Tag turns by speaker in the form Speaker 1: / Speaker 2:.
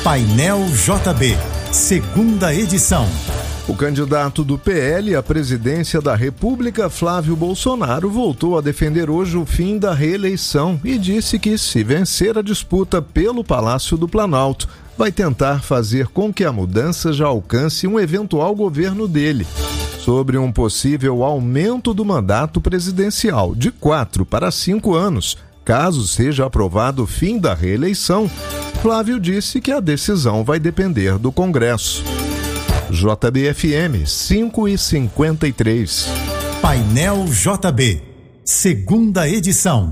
Speaker 1: Painel JB, segunda edição.
Speaker 2: O candidato do PL à presidência da República, Flávio Bolsonaro, voltou a defender hoje o fim da reeleição e disse que, se vencer a disputa pelo Palácio do Planalto, vai tentar fazer com que a mudança já alcance um eventual governo dele. Sobre um possível aumento do mandato presidencial de 4 para 5 anos, caso seja aprovado o fim da reeleição, Flávio disse que a decisão vai depender do Congresso. JBFM 5h53.
Speaker 1: Painel JB, segunda edição.